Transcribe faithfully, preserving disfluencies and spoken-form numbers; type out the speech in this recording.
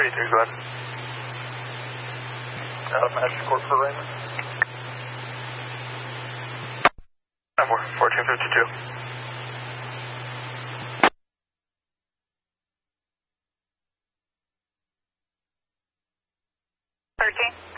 fifty-three, go ahead. Out of Magic Court for Raymond. fourteen fifty-two. thirteen.